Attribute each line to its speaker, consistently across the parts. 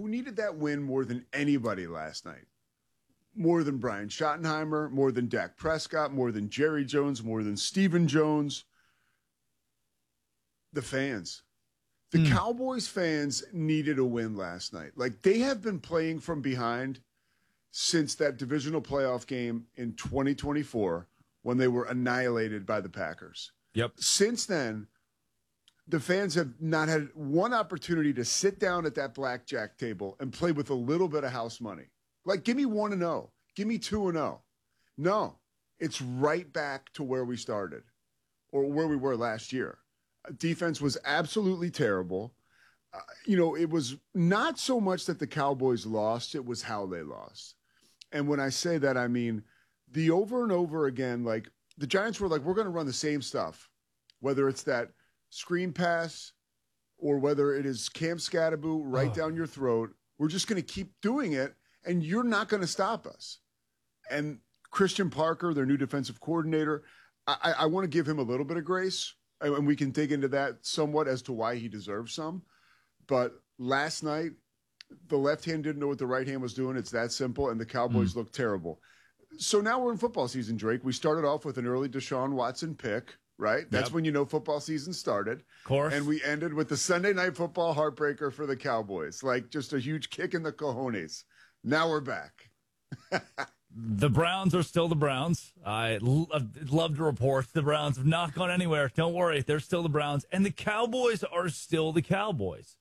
Speaker 1: who needed that win more than anybody last night? More than Brian Schottenheimer, more than Dak Prescott, more than Jerry Jones, more than Stephen Jones. The fans. The Cowboys fans needed a win last night. Like, they have been playing from behind since that divisional playoff game in 2024 when they were annihilated by the Packers.
Speaker 2: Yep.
Speaker 1: Since then, the fans have not had one opportunity to sit down at that blackjack table and play with a little bit of house money. Like, give me 1-0. Give me 2-0. No, it's right back to where we started or where we were last year. Defense was absolutely terrible. It was not so much that the Cowboys lost, it was how they lost. And when I say that, I mean the over and over again, like the Giants were like, we're going to run the same stuff, whether it's that screen pass or whether it is Cam Scatterboo right down your throat. We're just going to keep doing it, and you're not going to stop us. And Christian Parker, their new defensive coordinator, I want to give him a little bit of grace, and we can dig into that somewhat as to why he deserves some. But last night, the left hand didn't know what the right hand was doing. It's that simple, and the Cowboys looked terrible. So now we're in football season, Drake. We started off with an early Deshaun Watson pick, right? That's when you know football season started.
Speaker 2: Of course.
Speaker 1: And we ended with the Sunday Night Football heartbreaker for the Cowboys. Like, just a huge kick in the cojones. Now we're back.
Speaker 2: The Browns are still the Browns. I love to report the Browns have not gone anywhere. Don't worry, they're still the Browns. And the Cowboys are still the Cowboys.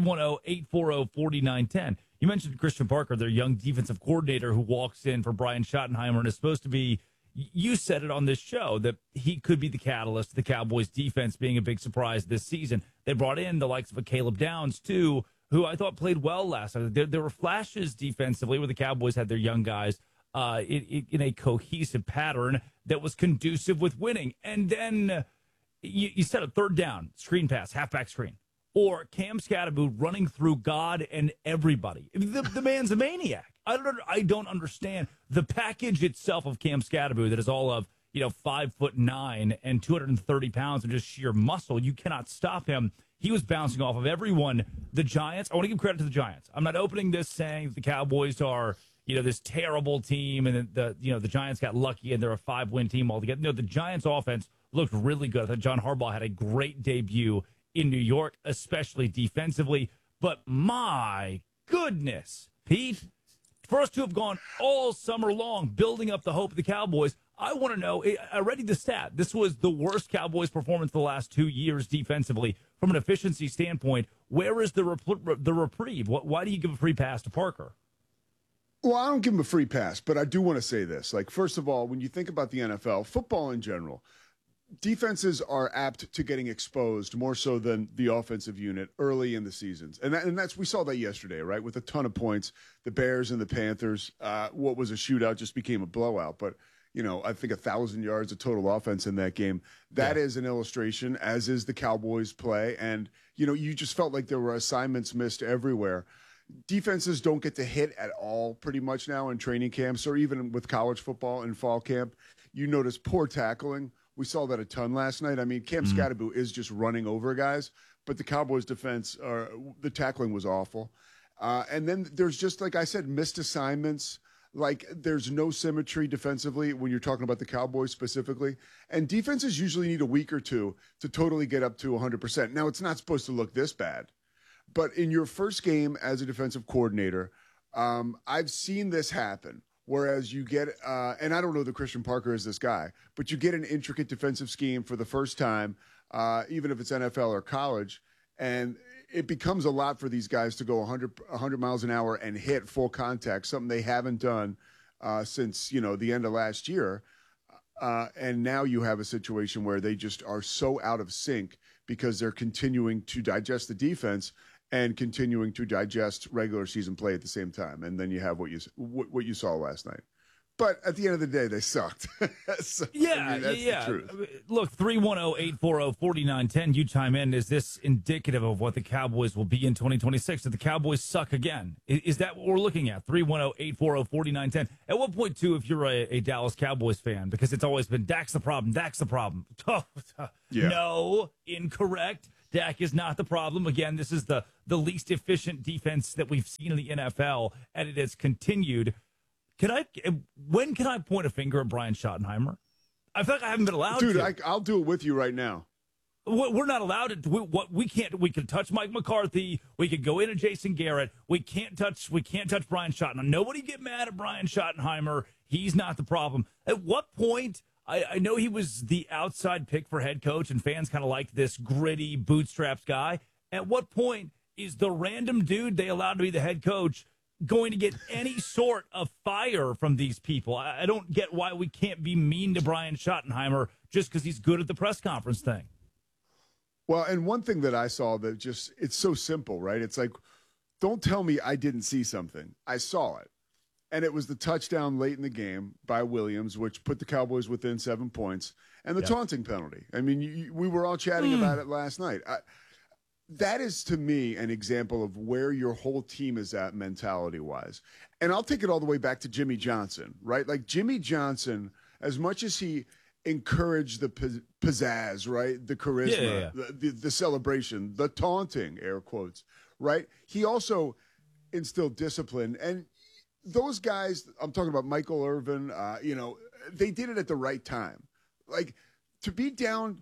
Speaker 2: 310-840-4910. You mentioned Christian Parker, their young defensive coordinator who walks in for Brian Schottenheimer and is supposed to be, you said it on this show, that he could be the catalyst, the Cowboys defense being a big surprise this season. They brought in the likes of a Caleb Downs, too, who I thought played well last night. There were flashes defensively where the Cowboys had their young guys in a cohesive pattern that was conducive with winning. And then you set a third down, screen pass, halfback screen, or Cam Scatterboo running through God and everybody. The man's a maniac. I don't understand the package itself of Cam Scatterboo that is all of 5'9" and 230 pounds and just sheer muscle. You cannot stop him. He was bouncing off of everyone. The Giants, I want to give credit to the Giants. I'm not opening this saying the Cowboys are, this terrible team and the Giants got lucky and they're a 5-win team altogether. No, the Giants offense looked really good. I thought John Harbaugh had a great debut in New York, especially defensively. But my goodness, Pete, for us to have gone all summer long building up the hope of the Cowboys, I want to know, I read the stat. This was the worst Cowboys performance the last 2 years defensively. From an efficiency standpoint, where is the reprieve? Why do you give a free pass to Parker?
Speaker 1: Well, I don't give him a free pass, but I do want to say this. Like, first of all, when you think about the NFL, football in general, defenses are apt to getting exposed more so than the offensive unit early in the seasons. And that's we saw that yesterday, right, with a ton of points. The Bears and the Panthers, what was a shootout just became a blowout. But, I think 1,000 yards of total offense in that game. That is an illustration, as is the Cowboys' play. And, you just felt like there were assignments missed everywhere. Defenses don't get to hit at all pretty much now in training camps or even with college football in fall camp. You notice poor tackling. We saw that a ton last night. I mean, Cam Scatterboo is just running over guys, but the Cowboys' defense, the tackling was awful. And then there's just, like I said, missed assignments. Like, there's no symmetry defensively when you're talking about the Cowboys specifically. And defenses usually need a week or two to totally get up to 100%. Now, it's not supposed to look this bad. But in your first game as a defensive coordinator, I've seen this happen. Whereas you get, and I don't know that Christian Parker is this guy, but you get an intricate defensive scheme for the first time, even if it's NFL or college, and it becomes a lot for these guys to go 100 miles an hour and hit full contact, something they haven't done since, the end of last year. And now you have a situation where they just are so out of sync because they're continuing to digest the defense and continuing to digest regular season play at the same time. And then you have what you saw last night. But at the end of the day, they sucked. So, that's the truth.
Speaker 2: Look, 310-840-4910, you chime in. Is this indicative of what the Cowboys will be in 2026? Did the Cowboys suck again? Is that what we're looking at? 310-840-4910. At what point, too, if you're a Dallas Cowboys fan, because it's always been Dak's the problem, Dak's the problem. No, incorrect. Dak is not the problem. Again, this is the least efficient defense that we've seen in the NFL, and it has continued. When can I point a finger at Brian Schottenheimer? I feel like I haven't been allowed to.
Speaker 1: Dude, I'll do it with you right now.
Speaker 2: We're not allowed to. We can't. We can touch Mike McCarthy. We could go into Jason Garrett. We can't touch Brian Schottenheimer. Nobody get mad at Brian Schottenheimer. He's not the problem. At what point? I know he was the outside pick for head coach, and fans kind of like this gritty bootstraps guy. At what point is the random dude they allowed to be the head coach going to get any sort of fire from these people? I don't get why we can't be mean to Brian Schottenheimer just because he's good at the press conference thing.
Speaker 1: Well, and one thing that I saw that just, it's so simple, right? It's like, don't tell me I didn't see something. I saw it. And it was the touchdown late in the game by Williams, which put the Cowboys within 7 points, and the taunting penalty. I mean, we were all chatting about it last night. That is, to me, an example of where your whole team is at mentality-wise. And I'll take it all the way back to Jimmy Johnson, right? Like, Jimmy Johnson, as much as he encourage the pizzazz, right? The charisma, the celebration, the taunting, air quotes, right? He also instilled discipline. And those guys, I'm talking about Michael Irvin, they did it at the right time. Like, to be down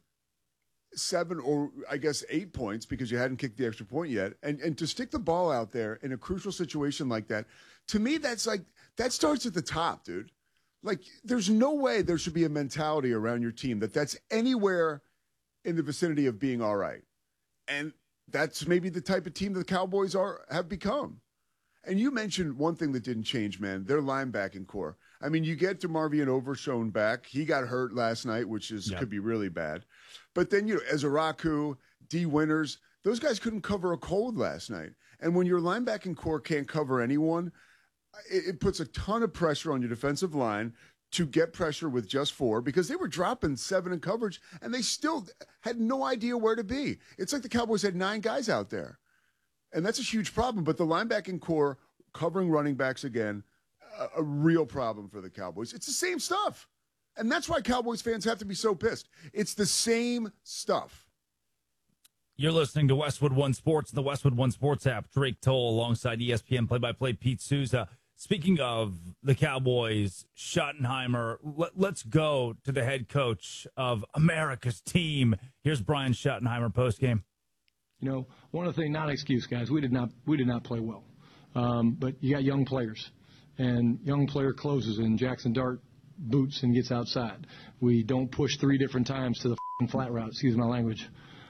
Speaker 1: 7 or I guess 8 points because you hadn't kicked the extra point yet, and to stick the ball out there in a crucial situation like that, to me, that's like, that starts at the top, dude. Like, there's no way there should be a mentality around your team that's anywhere in the vicinity of being all right. And that's maybe the type of team that the Cowboys have become. And you mentioned one thing that didn't change, man, their linebacking core. I mean, you get DeMarvion Overshown back. He got hurt last night, which could be really bad. But then, Ezeraku, D. Winters, those guys couldn't cover a cold last night. And when your linebacking core can't cover anyone, it puts a ton of pressure on your defensive line to get pressure with just 4, because they were dropping 7 in coverage and they still had no idea where to be. It's like the Cowboys had 9 guys out there. And that's a huge problem. But the linebacking core covering running backs again, a real problem for the Cowboys. It's the same stuff. And that's why Cowboys fans have to be so pissed. It's the same stuff.
Speaker 2: You're listening to Westwood One Sports, the Westwood One Sports app. Drake Toll alongside ESPN play-by-play Pete Souza. Speaking of the Cowboys, Schottenheimer, let's go to the head coach of America's team. Here's Brian Schottenheimer postgame.
Speaker 3: One of the things, not an excuse, guys, we did not play well. But you got young players, and young player closes, and Jackson Dart boots and gets outside. We don't push 3 different times to the flat route, excuse my language.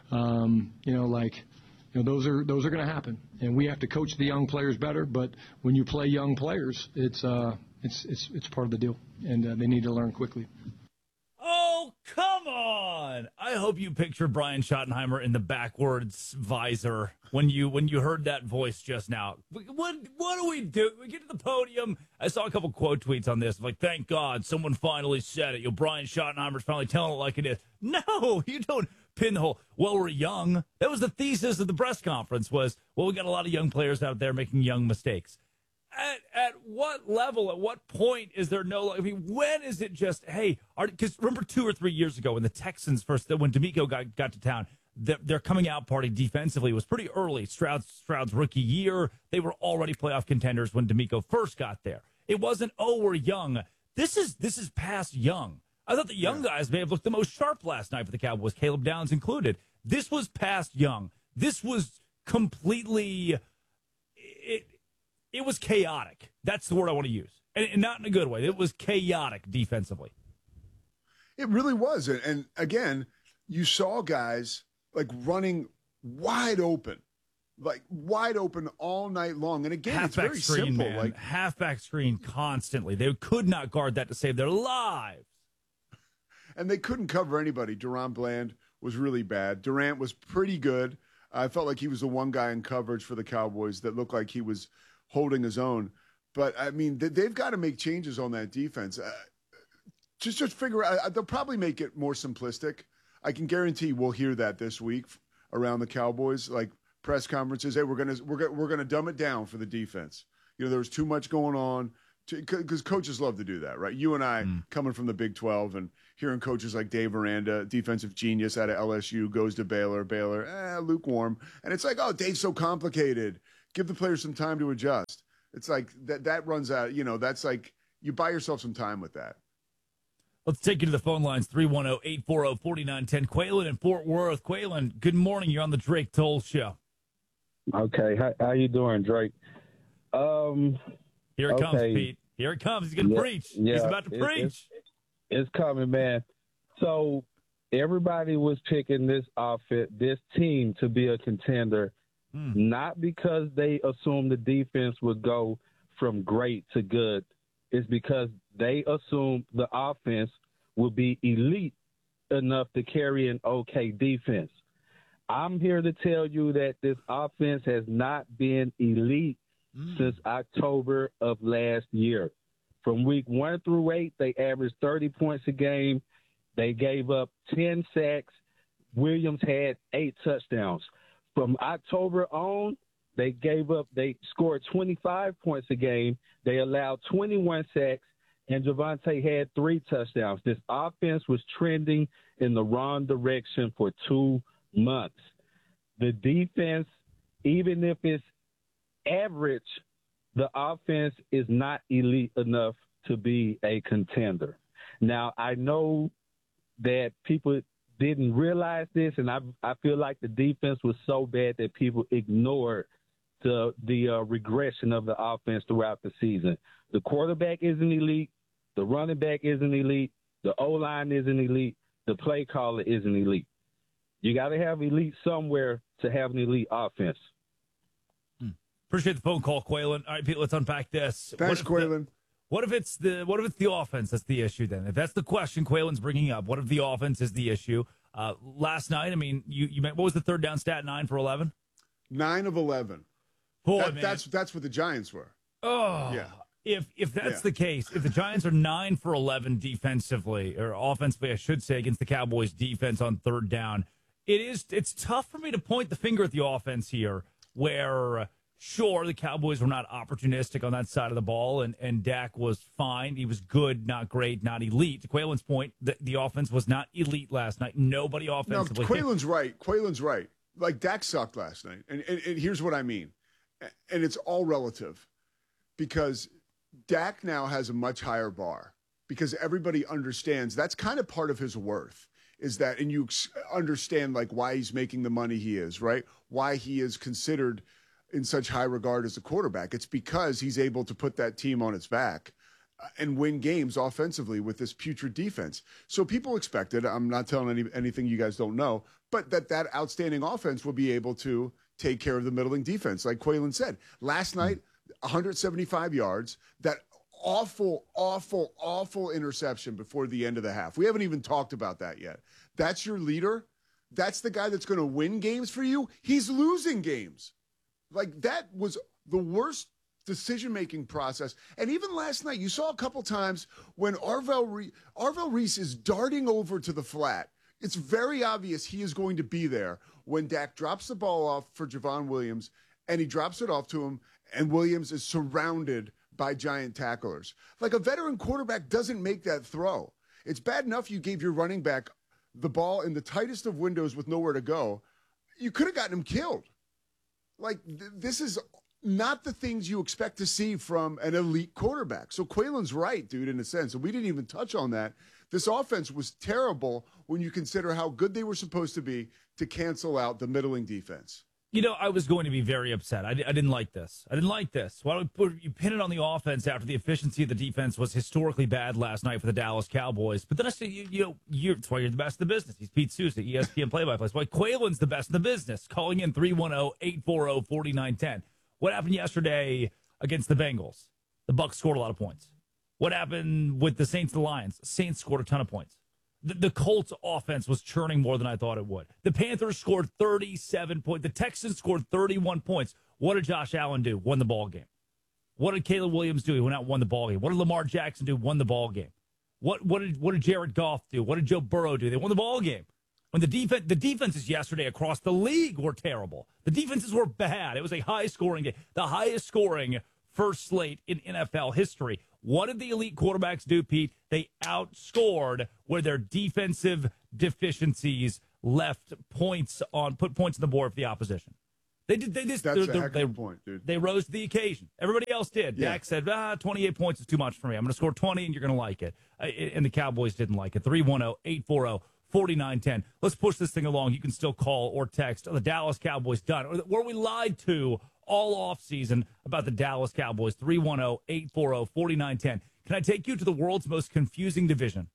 Speaker 3: Those are going to happen, and we have to coach the young players better. But when you play young players, it's part of the deal, and they need to learn quickly.
Speaker 2: Oh, come on! I hope you picture Brian Schottenheimer in the backwards visor when you heard that voice just now. What do we do? We get to the podium. I saw a couple quote tweets on this, like, thank God someone finally said it. Brian Schottenheimer's finally telling it like it is. No, you don't pin the whole, well, we're young. That was the thesis of the press conference was, well, we got a lot of young players out there making young mistakes. At what level, at what point is there when is it just, hey, because remember 2 or 3 years ago when the Texans first, when D'Amico got to town, their coming out party defensively was pretty early. Stroud's rookie year, they were already playoff contenders when D'Amico first got there. It wasn't, oh, we're young. This is past young. I thought the young guys may have looked the most sharp last night for the Cowboys, Caleb Downs included. This was past young. This was completely, it was chaotic. That's the word I want to use. And not in a good way. It was chaotic defensively.
Speaker 1: It really was. And again, you saw guys like running wide open all night long. And again, it's very simple.
Speaker 2: Man. Like halfback screen constantly. They could not guard that to save their lives.
Speaker 1: And they couldn't cover anybody. Deron Bland was really bad. Durant was pretty good. I felt like he was the one guy in coverage for the Cowboys that looked like he was holding his own. But, I mean, they've got to make changes on that defense. Just figure out. They'll probably make it more simplistic. I can guarantee we'll hear that this week around the Cowboys, like press conferences. Hey, we're gonna dumb it down for the defense. There was too much going on. because coaches love to do that, right? You and I, coming from the Big 12 and hearing coaches like Dave Aranda, defensive genius out of LSU, goes to Baylor, lukewarm. And it's like, oh, Dave's so complicated. Give the players some time to adjust. It's like that runs out. That's like you buy yourself some time with that.
Speaker 2: Let's take you to the phone lines, 310-840-4910. Quaylen in Fort Worth. Quaylen, good morning. You're on the Drake Toll Show.
Speaker 4: Okay. How you doing, Drake?
Speaker 2: Here it comes, Pete. Here it comes. He's going to preach.
Speaker 4: Yeah,
Speaker 2: He's about to preach.
Speaker 4: It's coming, man. So everybody was picking this team to be a contender, not because they assumed the defense would go from great to good. It's because they assumed the offense would be elite enough to carry an okay defense. I'm here to tell you that this offense has not been elite since October of last year. From week 1 through 8, they averaged 30 points a game. They gave up 10 sacks. Williams had 8 touchdowns. From October on, they scored 25 points a game. They allowed 21 sacks, and Javonte had 3 touchdowns. This offense was trending in the wrong direction for 2 months. The defense, even if it's average, the offense is not elite enough to be a contender. Now, I know that people didn't realize this, and I feel like the defense was so bad that people ignored the regression of the offense throughout the season. The quarterback isn't elite. The running back isn't elite. The O-line isn't elite. The play caller isn't elite. You got to have elite somewhere to have an elite offense.
Speaker 2: Appreciate the phone call, Quaylen. All right, Pete, let's unpack this.
Speaker 1: Thanks, Quaylen.
Speaker 2: What if it's the offense that's the issue then? If that's the question Quaylen's bringing up, what if the offense is the issue? Last night, I mean, you meant, what was the third down stat? 9 for 11?
Speaker 1: 9 of 11.
Speaker 2: Boy, man.
Speaker 1: That's what the Giants were.
Speaker 2: Oh, yeah. If that's the case, if the Giants are 9 for 11 defensively, or offensively, I should say, against the Cowboys defense on third down, it's tough for me to point the finger at the offense here where, sure, the Cowboys were not opportunistic on that side of the ball, and Dak was fine. He was good, not great, not elite. To Quaylen's point, the offense was not elite last night. Nobody offensively.
Speaker 1: No, Quaylen's right. Like, Dak sucked last night. And here's what I mean. And it's all relative. Because Dak now has a much higher bar. Because everybody understands that's kind of part of his worth. Is that, and you understand, like, why he's making the money he is, right? Why he is considered in such high regard as a quarterback. It's because he's able to put that team on its back and win games offensively with this putrid defense. So people expected, I'm not telling anything you guys don't know, but that outstanding offense will be able to take care of the middling defense. Like Quaylen said, last night, 175 yards, that awful interception before the end of the half. We haven't even talked about that yet. That's your leader. That's the guy that's going to win games for you. He's losing games. Like, that was the worst decision-making process. And even last night, you saw a couple times when Arvell Reese is darting over to the flat. It's very obvious he is going to be there when Dak drops the ball off for Javon Williams, and he drops it off to him, and Williams is surrounded by giant tacklers. Like, a veteran quarterback doesn't make that throw. It's bad enough you gave your running back the ball in the tightest of windows with nowhere to go. You could have gotten him killed. Like, this is not the things you expect to see from an elite quarterback. So Quaylen's right, dude, in a sense. And we didn't even touch on that. This offense was terrible when you consider how good they were supposed to be to cancel out the middling defense.
Speaker 2: You know, I was going to be very upset. I didn't like this. Why don't you pin it on the offense after the efficiency of the defense was historically bad last night for the Dallas Cowboys? But then I say, that's why you're the best in the business. He's Pete Sousa, ESPN play-by-play. That's why Quaylen's the best in the business. Calling in 310-840-4910. What happened yesterday against the Bengals? The Bucs scored a lot of points. What happened with the Saints and the Lions? Saints scored a ton of points. The Colts offense was churning more than I thought it would. The Panthers scored 37 points. The Texans scored 31 points. What did Josh Allen do? Won the ball game. What did Caleb Williams do? He went out and won the ball game. What did Lamar Jackson do? Won the ball game. What did Jared Goff do? What did Joe Burrow do? They won the ball game. When the defenses yesterday across the league were terrible. The defenses were bad. It was a high-scoring game. The highest-scoring first slate in NFL history. What did the elite quarterbacks do, Pete? They outscored where their defensive deficiencies put points on the board for the opposition. They did. That's
Speaker 1: a heck of a point, dude.
Speaker 2: They rose to the occasion. Everybody else did.
Speaker 1: Yeah.
Speaker 2: Dak said, 28 points is too much for me. I'm going to score 20, and you're going to like it. And the Cowboys didn't like it. 310-840-4910. Let's push this thing along. You can still call or text. The Dallas Cowboys done. Were we lied to all offseason about the Dallas Cowboys? 310-840-4910. Can I take you to the world's most confusing division?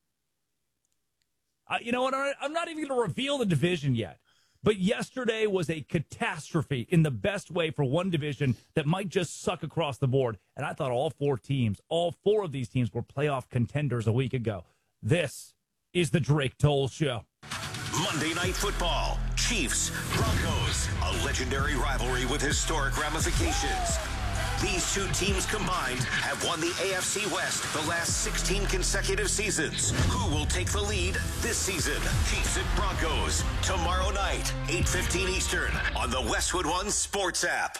Speaker 2: You know what? I'm not even going to reveal the division yet. But yesterday was a catastrophe in the best way for one division that might just suck across the board. And I thought all four of these teams were playoff contenders a week ago. This is the Drake Toll Show.
Speaker 5: Monday Night Football, Chiefs, Broncos, a legendary rivalry with historic ramifications. These two teams combined have won the AFC West the last 16 consecutive seasons. Who will take the lead this season? Chiefs and Broncos, tomorrow night, 8:15 Eastern, on the Westwood One Sports app.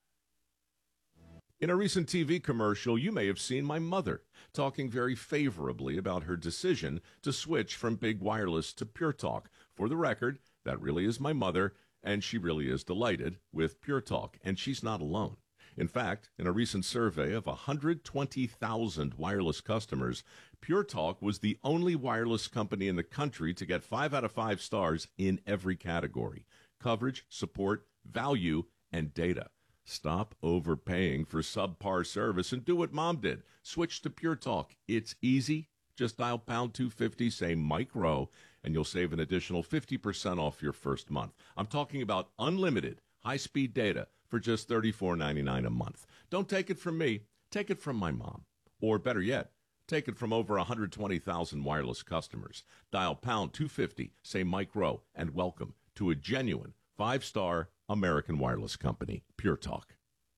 Speaker 6: In a recent TV commercial, you may have seen my mother talking very favorably about her decision to switch from Big Wireless to Pure Talk. For the record, that really is my mother, and she really is delighted with Pure Talk, and she's not alone. In fact, in a recent survey of 120,000 wireless customers, Pure Talk was the only wireless company in the country to get 5 out of 5 stars in every category: coverage, support, value, and data. Stop overpaying for subpar service and do what Mom did. Switch to Pure Talk. It's easy. Just dial pound 250, say Mike Rowe, and you'll save an additional 50% off your first month. I'm talking about unlimited high-speed data for just $34.99 a month. Don't take it from me. Take it from my mom. Or better yet, take it from over 120,000 wireless customers. Dial pound 250, say Mike Rowe, and welcome to a genuine 5-star American wireless company, Pure Talk.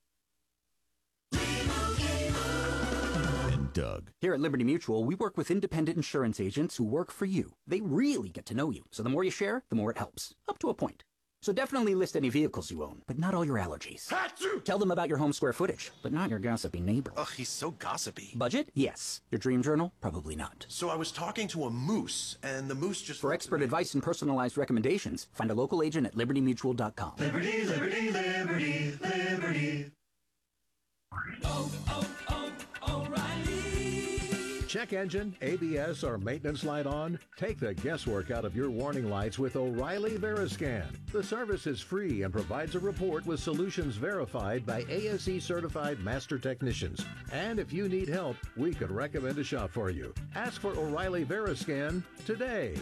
Speaker 7: And Doug. Here at Liberty Mutual, we work with independent insurance agents who work for you. They really get to know you. So the more you share, the more it helps. Up to a point. So definitely list any vehicles you own, but not all your allergies. Tell them about your home square footage, but not your gossipy neighbor.
Speaker 8: Ugh, he's so gossipy.
Speaker 7: Budget? Yes. Your dream journal? Probably not.
Speaker 8: So I was talking to a moose, and the moose just...
Speaker 7: For expert advice and personalized recommendations, find a local agent at libertymutual.com.
Speaker 9: Liberty, liberty, liberty, liberty. O'Reilly.
Speaker 10: Check engine, ABS, or maintenance light on? Take the guesswork out of your warning lights with O'Reilly Veriscan. The service is free and provides a report with solutions verified by ASE-certified master technicians. And if you need help, we could recommend a shop for you. Ask for O'Reilly Veriscan today.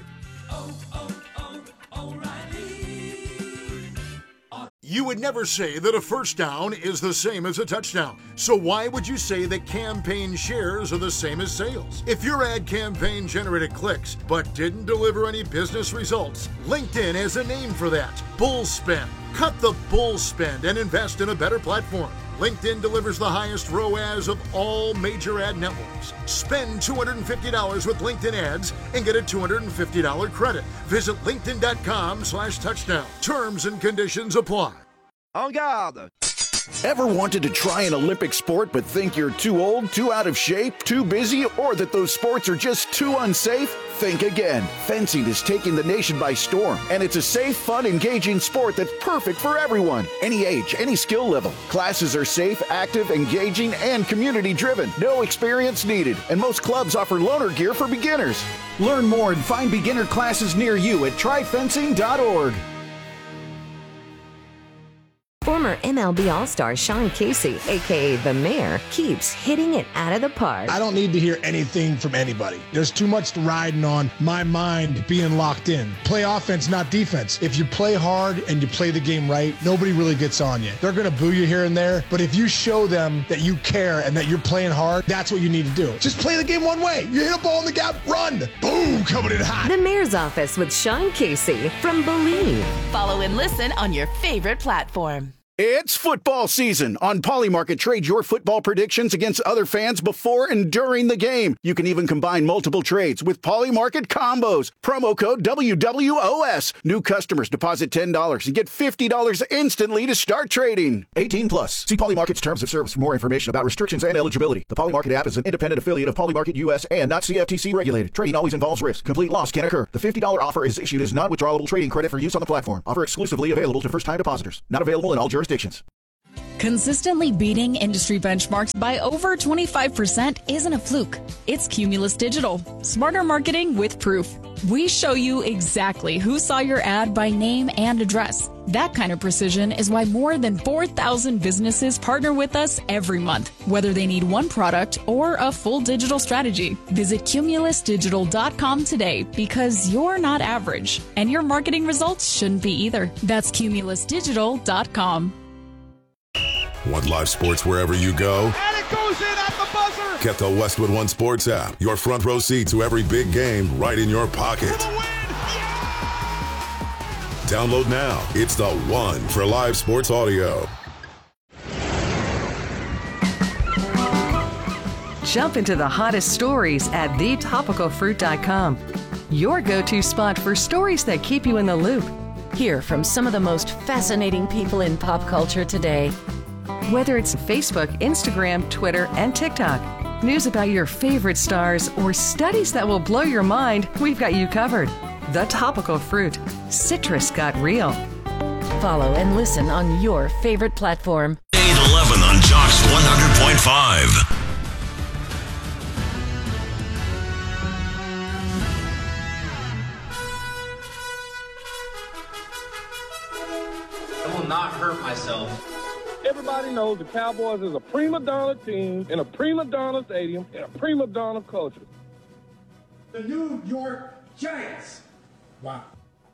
Speaker 9: O'Reilly.
Speaker 11: You would never say that a first down is the same as a touchdown. So why would you say that campaign shares are the same as sales? If your ad campaign generated clicks but didn't deliver any business results, LinkedIn has a name for that: bull spend. Cut the bull spend and invest in a better platform. LinkedIn delivers the highest ROAS of all major ad networks. Spend $250 with LinkedIn ads and get a $250 credit. Visit linkedin.com/touchdown. Terms and conditions apply.
Speaker 12: En garde! Ever wanted to try an Olympic sport but think you're too old, too out of shape, too busy, or that those sports are just too unsafe? Think again. Fencing is taking the nation by storm, and it's a safe, fun, engaging sport that's perfect for everyone. Any age, any skill level. Classes are safe, active, engaging, and community-driven. No experience needed, and most clubs offer loaner gear for beginners. Learn more and find beginner classes near you at tryfencing.org.
Speaker 13: Former MLB All-Star Sean Casey, a.k.a. The Mayor, keeps hitting it out of the park.
Speaker 14: I don't need to hear anything from anybody. There's too much riding on my mind being locked in. Play offense, not defense. If you play hard and you play the game right, nobody really gets on you. They're going to boo you here and there, but if you show them that you care and that you're playing hard, that's what you need to do. Just play the game one way. You hit a ball in the gap, run. Boom, coming in hot.
Speaker 13: The Mayor's Office with Sean Casey from Believe.
Speaker 15: Follow and listen on your favorite platform.
Speaker 12: It's football season. On Polymarket, trade your football predictions against other fans before and during the game. You can even combine multiple trades with Polymarket combos. Promo code WWOS. New customers deposit $10 and get $50 instantly to start trading.
Speaker 15: 18 plus. See Polymarket's terms of service for more information about restrictions and eligibility. The Polymarket app is an independent affiliate of Polymarket US and not CFTC regulated. Trading always involves risk. Complete loss can occur. The $50 offer is issued as non-withdrawable trading credit for use on the platform. Offer exclusively available to first-time depositors. Not available in all jurisdictions.
Speaker 16: Consistently beating industry benchmarks by over 25% isn't a fluke. It's Cumulus Digital. Smarter marketing with proof. We show you exactly who saw your ad by name and address. That kind of precision is why more than 4,000 businesses partner with us every month, whether they need one product or a full digital strategy. Visit cumulusdigital.com today because you're not average, and your marketing results shouldn't be either. That's cumulusdigital.com.
Speaker 17: Want live sports wherever you go?
Speaker 9: And it goes in at the buzzer!
Speaker 17: Get the Westwood One Sports app. Your front row seat to every big game right in your pocket. Download now. It's the one for live sports audio.
Speaker 18: Jump into the hottest stories at thetopicalfruit.com. Your go-to spot for stories that keep you in the loop.
Speaker 19: Hear from some of the most fascinating people in pop culture today.
Speaker 18: Whether it's Facebook, Instagram, Twitter, and TikTok, news about your favorite stars, or studies that will blow your mind, we've got you covered. The Topical Fruit. Citrus got real.
Speaker 19: Follow and listen on your favorite platform.
Speaker 5: 811 on Jocks 100.5.
Speaker 20: I will not hurt myself.
Speaker 21: Everybody knows the Cowboys is a prima donna team in a prima donna stadium in a prima donna culture.
Speaker 9: The New York Giants. Wow.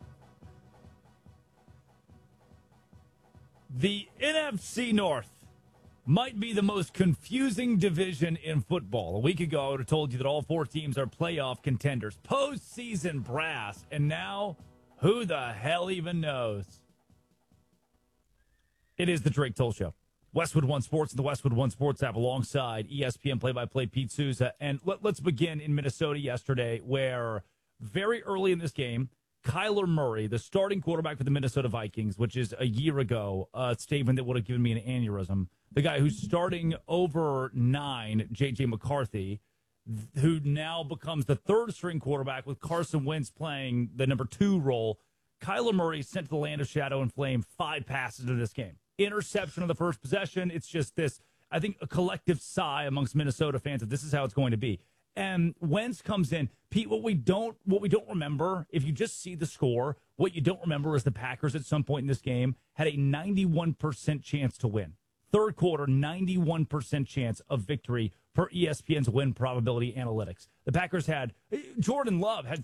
Speaker 2: The NFC North might be the most confusing division in football. A week ago, I would have told you that all four teams are playoff contenders, postseason brass, and now who the hell even knows? It is the Drake Toll Show. Westwood One Sports and the Westwood One Sports app alongside ESPN play-by-play Pete Souza. And let's begin in Minnesota yesterday, where very early in this game, Kyler Murray, the starting quarterback for the Minnesota Vikings, which is a year ago, a statement that would have given me an aneurysm, the guy who's starting over 9, J.J. McCarthy, who now becomes the third-string quarterback with Carson Wentz playing the number 2 role. Kyler Murray sent to the land of shadow and flame 5 passes in this game. Interception on the first possession. It's just this, I think, a collective sigh amongst Minnesota fans that this is how it's going to be. And Wentz comes in. Pete, what we don't remember, if you just see the score, what you don't remember is the Packers at some point in this game had a 91% chance to win. Third quarter, 91% chance of victory per ESPN's win probability analytics. The Packers had, Jordan Love had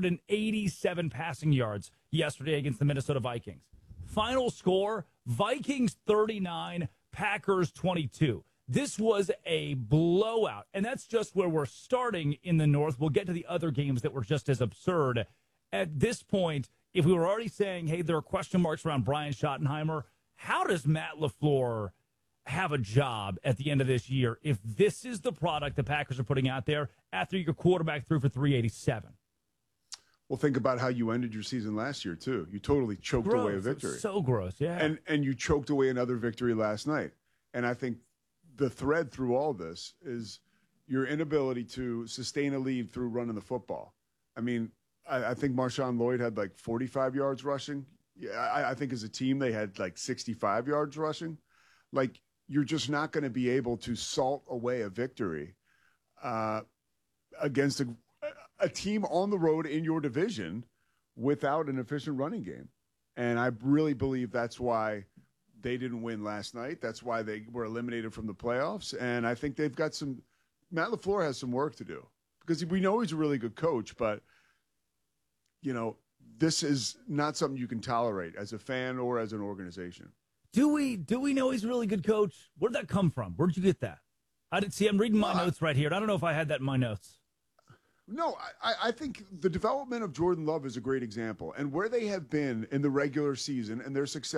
Speaker 2: 387 passing yards yesterday against the Minnesota Vikings. Final score, Vikings 39, Packers 22. This was a blowout, and that's just where we're starting in the North. We'll get to the other games that were just as absurd. At this point, if we were already saying, hey, there are question marks around Brian Schottenheimer, how does Matt LaFleur have a job at the end of this year if this is the product the Packers are putting out there after your quarterback threw for 387?
Speaker 1: Well, think about how you ended your season last year, too. You totally choked away a victory.
Speaker 2: So gross, yeah.
Speaker 1: And you choked away another victory last night. And I think the thread through all this is your inability to sustain a lead through running the football. I mean, I think Marshawn Lloyd had like 45 yards rushing. Yeah, I think as a team they had like 65 yards rushing. Like, you're just not going to be able to salt away a victory against a team on the road in your division without an efficient running game. And I really believe that's why they didn't win last night. That's why they were eliminated from the playoffs. And I think they've got Matt LaFleur has some work to do because we know he's a really good coach, but, you know, this is not something you can tolerate as a fan or as an organization.
Speaker 2: Do we know he's a really good coach? Where'd that come from? Where'd you get that? I didn't see. I'm reading my notes right here. And I don't know if I had that in my notes.
Speaker 1: No, I think the development of Jordan Love is a great example. And where they have been in the regular season and their success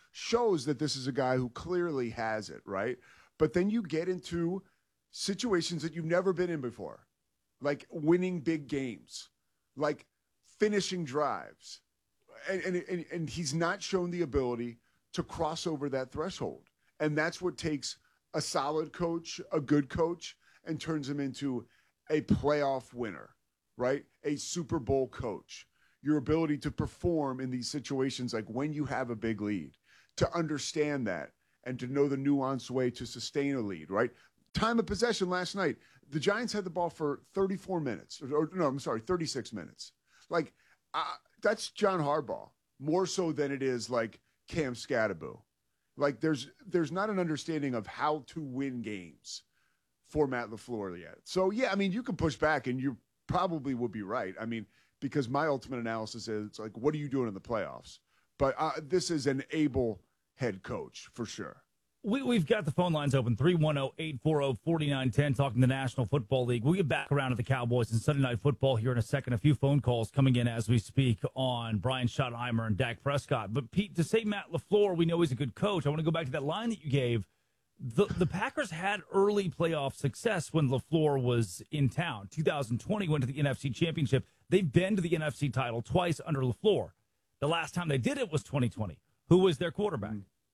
Speaker 1: shows that this is a guy who clearly has it, right? But then you get into situations that you've never been in before, like winning big games, like finishing drives. And he's not shown the ability to cross over that threshold. And that's what takes a solid coach, a good coach, and turns him into a playoff winner, right? A Super Bowl coach. Your ability to perform in these situations, like when you have a big lead, to understand that and to know the nuanced way to sustain a lead, right? Time of possession last night, the Giants had the ball for 34 minutes. 36 minutes. Like, that's John Harbaugh, more so than it is like Cam Scatterbo. Like, there's not an understanding of how to win games for Matt LaFleur yet. So, yeah, I mean, you can push back, and you probably would be right. I mean, because my ultimate analysis is, it's like, what are you doing in the playoffs? But this is an able head coach for sure.
Speaker 2: We've got the phone lines open, 310-840-4910, talking the National Football League. We'll get back around to the Cowboys and Sunday Night Football here in a second. A few phone calls coming in as we speak on Brian Schottenheimer and Dak Prescott. But, Pete, to say Matt LaFleur, we know he's a good coach, I want to go back to that line that you gave. The Packers had early playoff success when LaFleur was in town. 2020 went to the NFC Championship. They've been to the NFC title twice under LaFleur. The last time they did it was 2020. Who was their quarterback?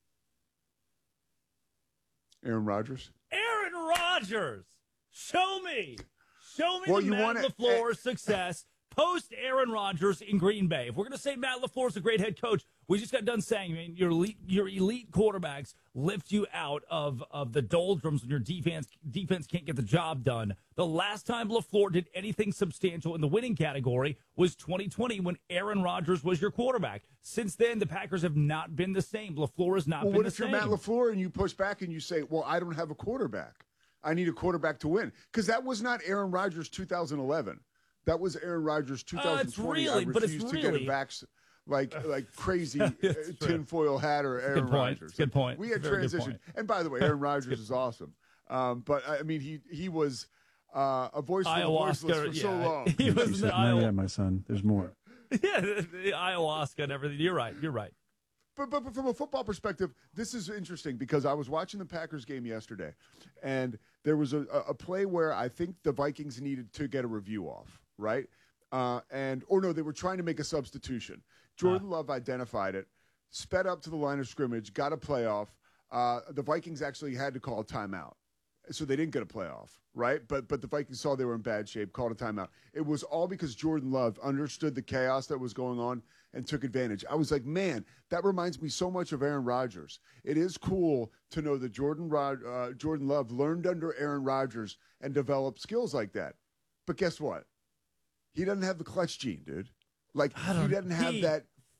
Speaker 1: Aaron Rodgers.
Speaker 2: Aaron Rodgers. Show me the Matt LaFleur success post Aaron Rodgers in Green Bay. If we're going to say Matt LaFleur's a great head coach, we just got done saying, I mean, your elite quarterbacks lift you out of the doldrums when your defense can't get the job done. The last time LaFleur did anything substantial in the winning category was 2020 when Aaron Rodgers was your quarterback. Since then, the Packers have not been the same. LaFleur has not been the same.
Speaker 1: What if you're Matt LaFleur and you push back and you say, well, I don't have a quarterback. I need a quarterback to win. Because that was not Aaron Rodgers 2011. That was Aaron Rodgers 2020. I refused to get a vaccine. Like crazy tinfoil hat or Aaron Rodgers.
Speaker 2: Good point.
Speaker 1: We had transitioned. And by the way, Aaron Rodgers is awesome. But, I mean, he was a voice voiceless for so long.
Speaker 2: He was
Speaker 3: not yet, my son. There's more.
Speaker 2: Yeah, the ayahuasca and everything. You're right.
Speaker 1: But from a football perspective, this is interesting because I was watching the Packers game yesterday, and there was a play where I think the Vikings needed to get a review off, right? They were trying to make a substitution. Jordan Love identified it, sped up to the line of scrimmage, got a playoff. The Vikings actually had to call a timeout, so they didn't get a playoff, right? But the Vikings saw they were in bad shape, called a timeout. It was all because Jordan Love understood the chaos that was going on and took advantage. I was like, man, that reminds me so much of Aaron Rodgers. It is cool to know that Jordan Love learned under Aaron Rodgers and developed skills like that. But guess what? He doesn't have the clutch gene, dude. Like, he doesn't have that.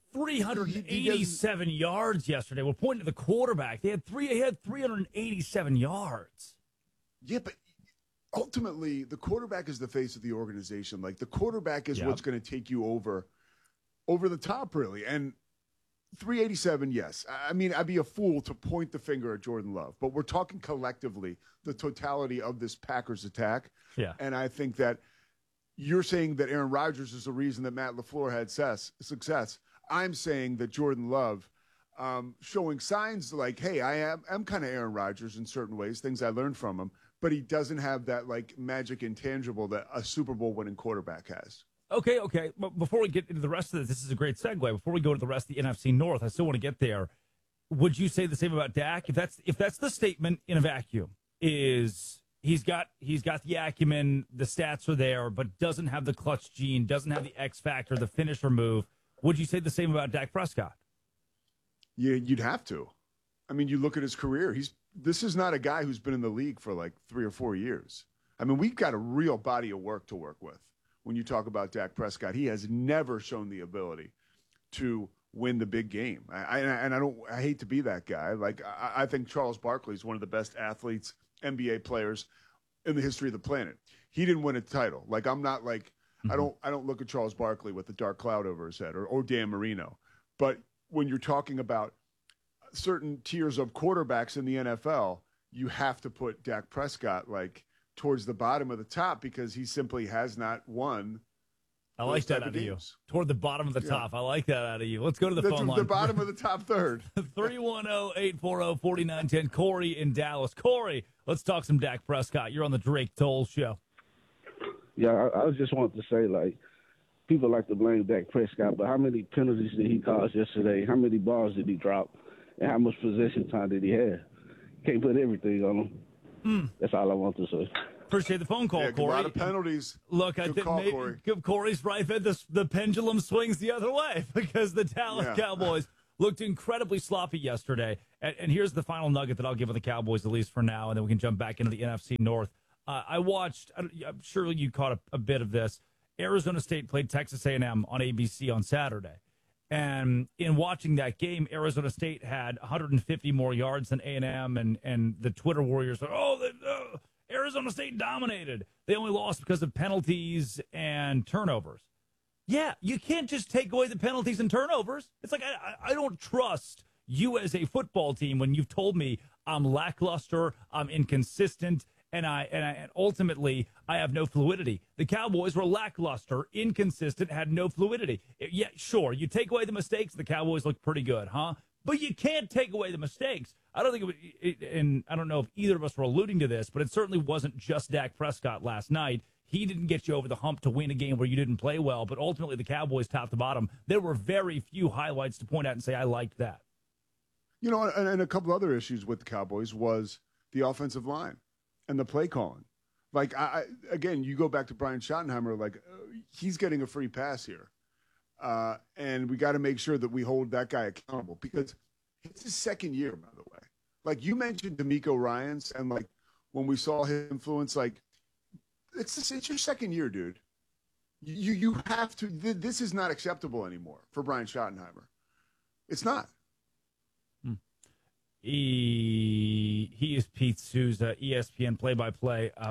Speaker 2: 387 yards yesterday. We're pointing to the quarterback. He had 387 yards.
Speaker 1: Yeah, but ultimately, the quarterback is the face of the organization. Like, the quarterback is what's going to take you over the top, really. And 387, yes. I mean, I'd be a fool to point the finger at Jordan Love. But we're talking collectively, the totality of this Packers attack.
Speaker 2: Yeah.
Speaker 1: And I think that you're saying that Aaron Rodgers is the reason that Matt LaFleur had success. I'm saying that Jordan Love showing signs like, hey, I'm kind of Aaron Rodgers in certain ways, things I learned from him, but he doesn't have that, like, magic intangible that a Super Bowl winning quarterback has.
Speaker 2: Okay. But before we get into the rest of this is a great segue. Before we go to the rest of the NFC North, I still want to get there. Would you say the same about Dak? If that's the statement in a vacuum, is he's got the acumen, the stats are there, but doesn't have the clutch gene, doesn't have the X factor, the finisher move. Would you say the same about Dak Prescott?
Speaker 1: Yeah, you'd have to. I mean, you look at his career. This is not a guy who's been in the league for like 3 or 4 years. I mean, we've got a real body of work to work with when you talk about Dak Prescott. He has never shown the ability to win the big game. I hate to be that guy. Like, I think Charles Barkley is one of the best athletes, NBA players in the history of the planet. He didn't win a title. Like, I'm not like, I don't look at Charles Barkley with a dark cloud over his head or Dan Marino. But when you're talking about certain tiers of quarterbacks in the NFL, you have to put Dak Prescott like towards the bottom of the top because he simply has not won
Speaker 2: I like that out of you. Toward the bottom of the top. I like that out of you. Let's go to the phone line.
Speaker 1: The bottom of the top third.
Speaker 2: 310-840-4910. Corey in Dallas. Corey, let's talk some Dak Prescott. You're on the Drake Toll Show.
Speaker 4: Yeah, I just want to say, like, people like to blame Dak Prescott, but how many penalties did he cause yesterday? How many balls did he drop? And how much possession time did he have? Can't put everything on him. That's all I want to say.
Speaker 2: Appreciate the phone call, Corey.
Speaker 1: A lot of penalties.
Speaker 2: Look, I think Corey's right that the pendulum swings the other way because the Dallas Cowboys looked incredibly sloppy yesterday. And here's the final nugget that I'll give on the Cowboys, at least for now, and then we can jump back into the NFC North. I watched, I'm sure you caught a bit of this. Arizona State played Texas A&M on ABC on Saturday. And in watching that game, Arizona State had 150 more yards than A&M, and the Twitter warriors are, Arizona State dominated. They only lost because of penalties and turnovers. Yeah, you can't just take away the penalties and turnovers. It's like I don't trust you as a football team when you've told me I'm lackluster, I'm inconsistent, and ultimately I have no fluidity. The Cowboys were lackluster, inconsistent, had no fluidity. Yeah, sure, you take away the mistakes, the Cowboys look pretty good, huh? But you can't take away the mistakes. I don't think and I don't know if either of us were alluding to this, but it certainly wasn't just Dak Prescott last night. He didn't get you over the hump to win a game where you didn't play well, but ultimately the Cowboys top to bottom, there were very few highlights to point out and say, I liked that.
Speaker 1: You know, and a couple other issues with the Cowboys was the offensive line and the play calling. Like, again, you go back to Brian Schottenheimer, like, he's getting a free pass here. And we got to make sure that we hold that guy accountable because it's his second year, by the way. Like, you mentioned D'Amico Ryans, and, like, when we saw his influence, like, it's your second year, dude. You have to – this is not acceptable anymore for Brian Schottenheimer. It's not.
Speaker 2: He is Pete Souza, ESPN play-by-play. I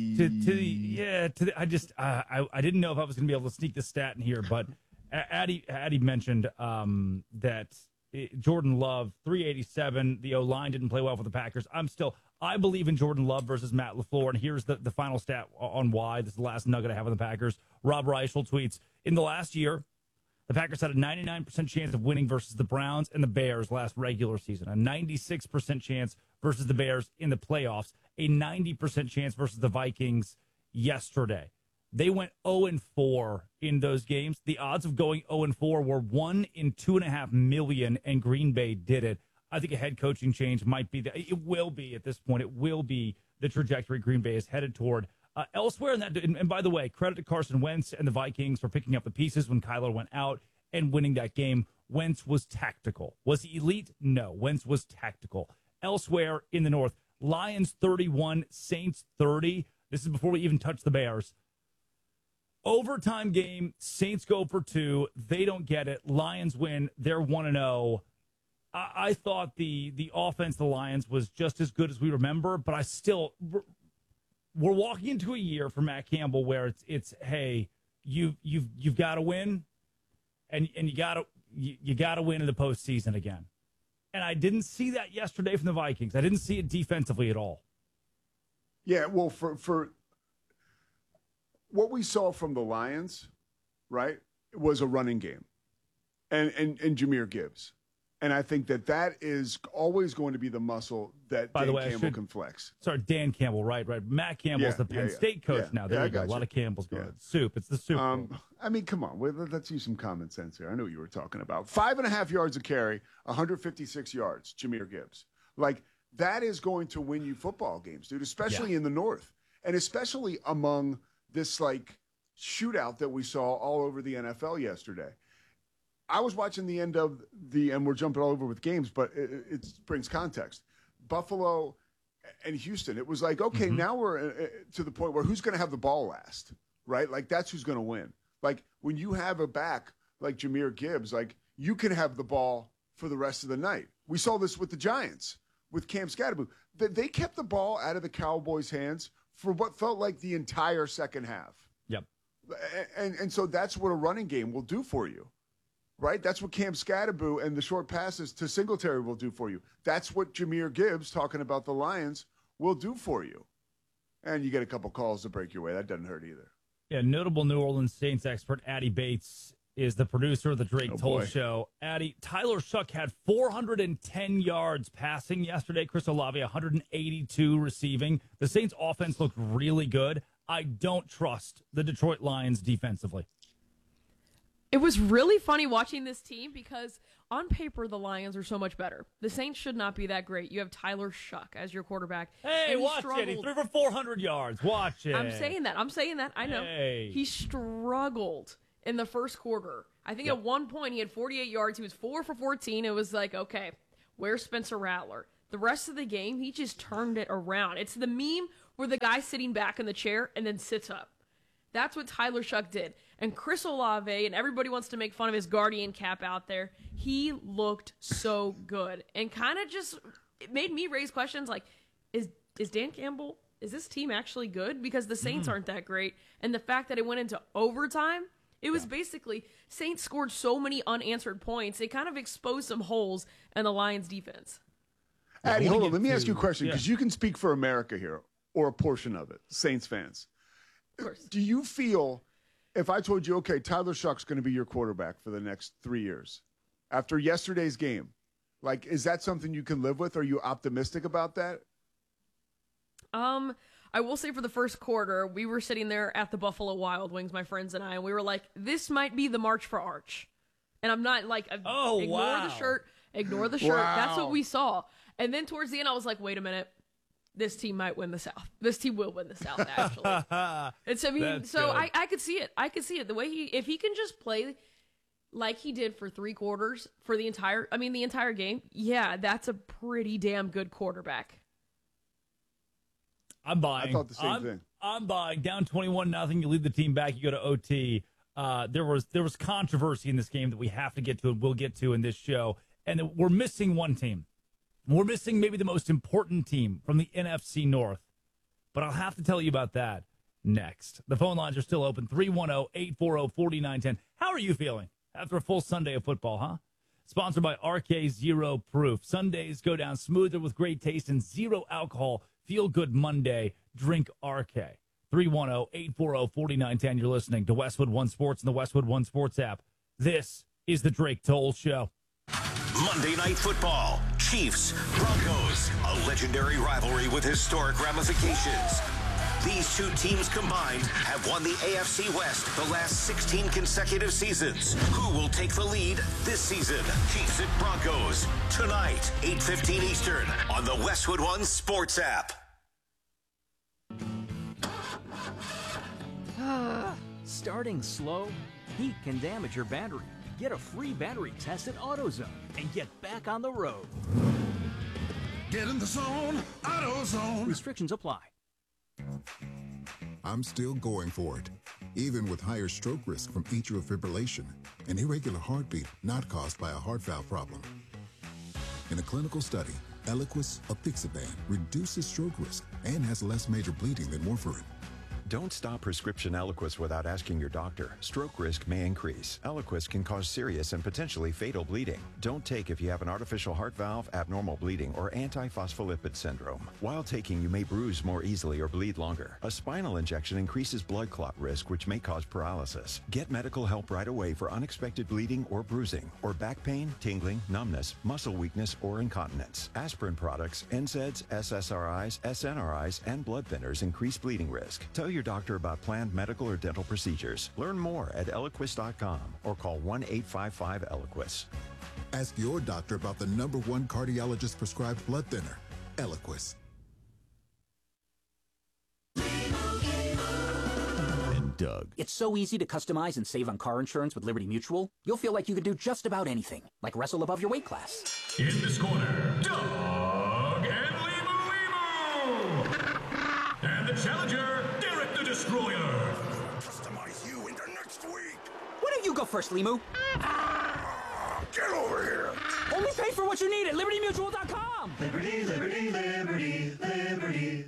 Speaker 2: didn't know if I was going to be able to sneak the stat in here, but Addy mentioned that Jordan Love, 387. The O-line didn't play well for the Packers. I believe in Jordan Love versus Matt LaFleur, and here's the final stat on why. This is the last nugget I have on the Packers. Rob Reichel tweets, in the last year, the Packers had a 99% chance of winning versus the Browns and the Bears last regular season, a 96% chance versus the Bears in the playoffs, a 90% chance versus the Vikings yesterday. They went 0-4 in those games. The odds of going 0-4 were 1 in 2.5 million, and Green Bay did it. I think a head coaching change might be it will be at this point. It will be the trajectory Green Bay is headed toward. Elsewhere in that, and by the way, credit to Carson Wentz and the Vikings for picking up the pieces when Kyler went out and winning that game. Wentz was tactical. Was he elite? No. Wentz was tactical. Elsewhere in the North, Lions 31, Saints 30. This is before we even touch the Bears. Overtime game, Saints go for 2. They don't get it. Lions win. They're 1-0. I thought the offense of the Lions was just as good as we remember, but we're walking into a year for Matt Campbell where it's hey, you've got to win, and you got to win in the postseason again. And I didn't see that yesterday from the Vikings. I didn't see it defensively at all.
Speaker 1: Yeah, well, for what we saw from the Lions, right, it was a running game, and Jahmyr Gibbs. And I think that is always going to be the muscle that Dan Campbell can flex.
Speaker 2: Sorry, Dan Campbell, right. Matt Campbell's the Penn State coach now. There we go. A lot of Campbell's going. Soup. It's the soup.
Speaker 1: I mean, come on. Let's use some common sense here. I know what you were talking about. 5.5 yards a carry, 156 yards, Jahmyr Gibbs. Like, that is going to win you football games, dude, especially in the North. And especially among this, like, shootout that we saw all over the NFL yesterday. I was watching the end of and we're jumping all over with games, but it brings context. Buffalo and Houston, it was like, okay, now we're to the point where who's going to have the ball last, right? Like, that's who's going to win. Like, when you have a back like Jahmyr Gibbs, like, you can have the ball for the rest of the night. We saw this with the Giants, with Cam Scatterboo. They kept the ball out of the Cowboys' hands for what felt like the entire second half.
Speaker 2: Yep.
Speaker 1: And so that's what a running game will do for you. Right? That's what Cam Scatterboo and the short passes to Singletary will do for you. That's what Jahmyr Gibbs, talking about the Lions, will do for you. And you get a couple calls to break your way. That doesn't hurt either.
Speaker 2: Yeah, notable New Orleans Saints expert Addy Bates is the producer of the Drake Toll Show. Addy, Tyler Shuck had 410 yards passing yesterday. Chris Olave, 182 receiving. The Saints offense looked really good. I don't trust the Detroit Lions defensively.
Speaker 6: It was really funny watching this team because on paper, the Lions are so much better. The Saints should not be that great. You have Tyler Shuck as your quarterback.
Speaker 2: Hey, watch it. He threw for 400 yards. Watch it.
Speaker 6: I'm saying that. I know.
Speaker 2: Hey.
Speaker 6: He struggled in the first quarter. I think at one point he had 48 yards. He was 4 for 14. It was like, okay, where's Spencer Rattler? The rest of the game, he just turned it around. It's the meme where the guy's sitting back in the chair and then sits up. That's what Tyler Shuck did. And Chris Olave, and everybody wants to make fun of his Guardian cap out there, he looked so good. And kind of just, it made me raise questions like, is Dan Campbell, is this team actually good? Because the Saints aren't that great. And the fact that it went into overtime, it was basically, Saints scored so many unanswered points, it kind of exposed some holes in the Lions defense.
Speaker 1: Addy, hold on. Let me ask you a question, because you can speak for America here, or a portion of it, Saints fans.
Speaker 6: Of course.
Speaker 1: Do you feel, if I told you, okay, Tyler Shuck's going to be your quarterback for the next 3 years, after yesterday's game, like, is that something you can live with? Are you optimistic about that?
Speaker 6: I will say for the first quarter, we were sitting there at the Buffalo Wild Wings, my friends and I, and we were like, this might be the March for Arch. And I'm not like, ignore the shirt. That's what we saw. And then towards the end, I was like, wait a minute. This team might win the South. This team will win the South, actually. It's, I mean, so I could see it. I could see it. The way if he can just play like he did for 3 quarters for the entire game, yeah, that's a pretty damn good quarterback.
Speaker 2: I'm buying.
Speaker 1: I thought the same thing.
Speaker 2: I'm buying. Down 21-0. You lead the team back. You go to OT. There was controversy in this game that we have to get to and we'll get to in this show. And we're missing one team. We're missing maybe the most important team from the NFC North. But I'll have to tell you about that next. The phone lines are still open. 310-840-4910. How are you feeling after a full Sunday of football, huh? Sponsored by RK Zero Proof. Sundays go down smoother with great taste and zero alcohol. Feel good Monday. Drink RK. 310-840-4910. You're listening to Westwood One Sports and the Westwood One Sports app. This is the Drake Toll Show.
Speaker 5: Monday Night Football. Chiefs, Broncos. A legendary rivalry with historic ramifications. These two teams combined have won the AFC West the last 16 consecutive seasons. Who will take the lead this season? Chiefs at Broncos. Tonight, 8:15 Eastern on the Westwood One Sports app.
Speaker 22: Starting slow? Heat can damage your battery. Get a free battery test at AutoZone and get back on the road.
Speaker 23: Get in the zone, AutoZone.
Speaker 22: Restrictions apply.
Speaker 24: I'm still going for it, even with higher stroke risk from atrial fibrillation, an irregular heartbeat not caused by a heart valve problem. In a clinical study, Eliquis apixaban reduces stroke risk and has less major bleeding than warfarin.
Speaker 25: Don't stop prescription Eliquis without asking your doctor. Stroke risk may increase. Eliquis can cause serious and potentially fatal bleeding. Don't take if you have an artificial heart valve, abnormal bleeding, or antiphospholipid syndrome. While taking, you may bruise more easily or bleed longer. A spinal injection increases blood clot risk, which may cause paralysis. Get medical help right away for unexpected bleeding or bruising, or back pain, tingling, numbness, muscle weakness, or incontinence. Aspirin products, NSAIDs, SSRIs, SNRIs, and blood thinners increase bleeding risk. Tell your doctor about planned medical or dental procedures. Learn more at Eliquis.com or call 1-855-ELIQUIS.
Speaker 24: Ask your doctor about the #1 cardiologist prescribed blood thinner, Eliquis.
Speaker 26: And Doug.
Speaker 7: It's so easy to customize and save on car insurance with Liberty Mutual. You'll feel like you could do just about anything, like wrestle above your weight class.
Speaker 23: In this corner, Doug and Limu. And the challenger, Derek the Destroyer. Customize you into next week.
Speaker 7: Why don't you go first, Limu?
Speaker 23: Get over here.
Speaker 7: Only pay for what you need at LibertyMutual.com.
Speaker 23: Liberty, liberty, liberty, liberty.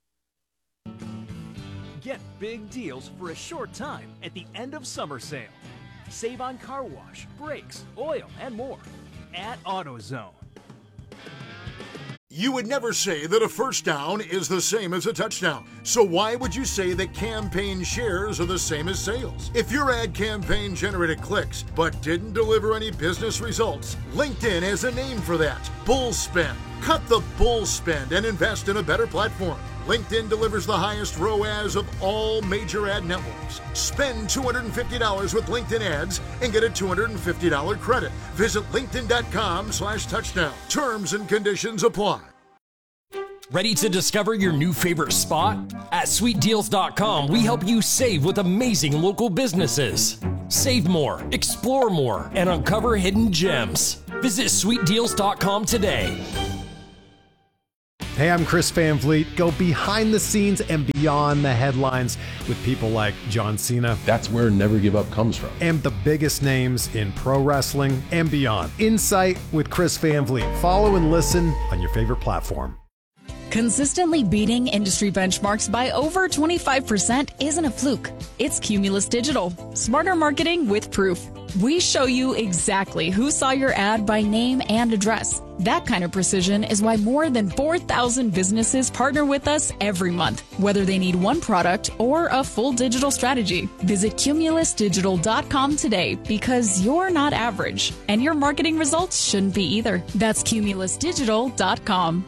Speaker 22: Get big deals for a short time at the end of summer sale. Save on car wash, brakes, oil, and more at AutoZone.
Speaker 8: You would never say that a first down is the same as a touchdown. So why would you say that campaign shares are the same as sales? If your ad campaign generated clicks but didn't deliver any business results, LinkedIn has a name for that: bull spend. Cut the bull spend and invest in a better platform. LinkedIn delivers the highest ROAS of all major ad networks. Spend $250 with LinkedIn ads and get a $250 credit. Visit linkedin.com/touchdown. Terms and conditions apply.
Speaker 10: Ready to discover your new favorite spot? At sweetdeals.com, we help you save with amazing local businesses. Save more, explore more, and uncover hidden gems. Visit sweetdeals.com today.
Speaker 11: Hey, I'm Chris Van Vliet. Go behind the scenes and beyond the headlines with people like John Cena.
Speaker 13: That's where Never Give Up comes from.
Speaker 11: And the biggest names in pro wrestling and beyond. Insight with Chris Van Vliet. Follow and listen on your favorite platform.
Speaker 16: Consistently beating industry benchmarks by over 25% isn't a fluke. It's Cumulus Digital. Smarter marketing with proof. We show you exactly who saw your ad by name and address. That kind of precision is why more than 4,000 businesses partner with us every month, whether they need one product or a full digital strategy. Visit cumulusdigital.com today, because you're not average, and your marketing results shouldn't be either. That's cumulusdigital.com.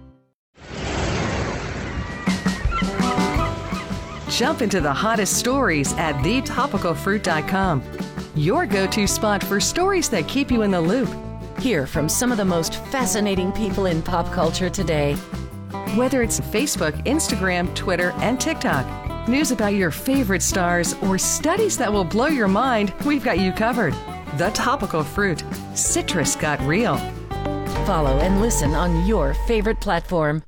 Speaker 18: Jump into the hottest stories at thetopicalfruit.com. Your go-to spot for stories that keep you in the loop.
Speaker 19: Hear from some of the most fascinating people in pop culture today.
Speaker 18: Whether it's Facebook, Instagram, Twitter, and TikTok, news about your favorite stars, or studies that will blow your mind, we've got you covered. The Topical Fruit. Citrus got real.
Speaker 19: Follow and listen on your favorite platform.